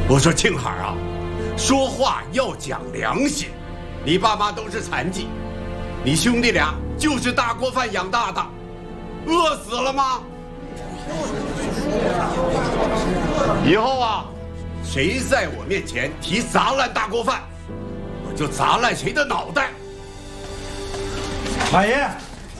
我说庆海啊，说话要讲良心。你爸妈都是残疾，你兄弟俩就是大锅饭养大的，饿死了吗？以后啊，谁在我面前提砸烂大锅饭，我就砸烂谁的脑袋。 马爷。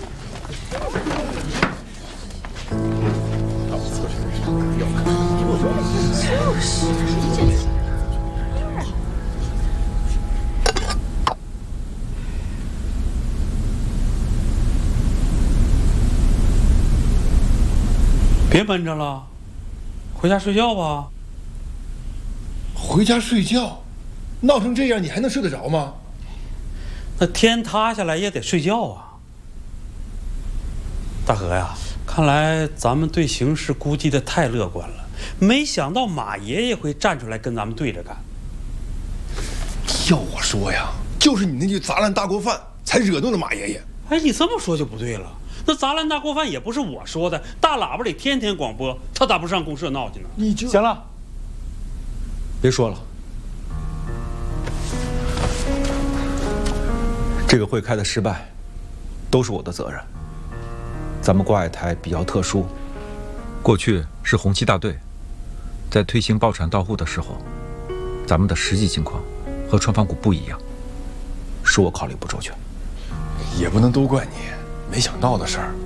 别闷着了，回家睡觉吧。 回家睡觉，闹成这样，你还能睡得着吗？ 那天塌下来也得睡觉啊。大哥呀，看来咱们对形势估计的太乐观了，没想到马爷爷会站出来跟咱们对着干。 要我说呀，就是你那句砸烂大锅饭，才惹怒了马爷爷。 哎，你这么说就不对了。 那砸烂大锅饭也不是我说的，大喇叭里天天广播，他咋不上公社闹去呢？ 你就行了，别说了。这个会开的失败，都是我的责任。咱们挂爱台比较特殊，过去是红旗大队，在推行抱产到户的时候，咱们的实际情况和川方股不一样，是我考虑不周全。 也不能都怪你。 没想到的事儿，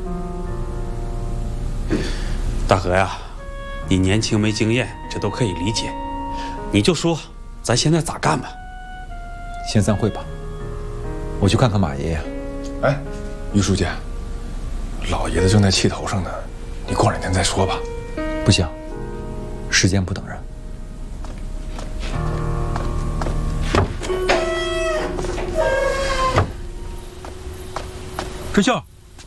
大哥呀，你年轻没经验，这都可以理解。你就说，咱现在咋干吧？ 先散会吧，我去看看马爷爷。 哎，于书记，老爷子正在气头上呢，你过两天再说吧。 不行，时间不等人。春秀。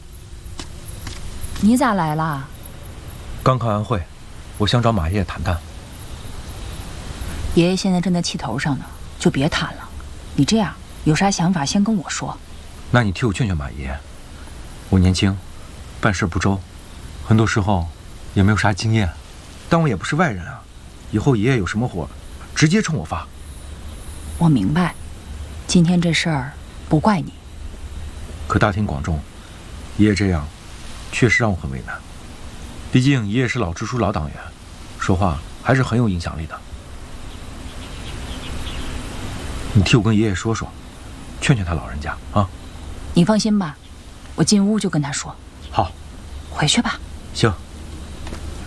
你咋来了？ 刚开完会，我想找马爷爷谈谈。 爷爷现在正在气头上呢，就别谈了。你这样有啥想法先跟我说。 那你替我劝劝马爷爷。我年轻，办事不周，很多时候也没有啥经验，但我也不是外人啊。以后爷爷有什么活，直接冲我发。 我明白，今天这事儿不怪你。 可大庭广众，爷爷这样。 确实让我很为难，毕竟爷爷是老支书、老党员，说话还是很有影响力的。你替我跟爷爷说说，劝劝他老人家啊。 你放心吧，我进屋就跟他说。 好， 回去吧。 行。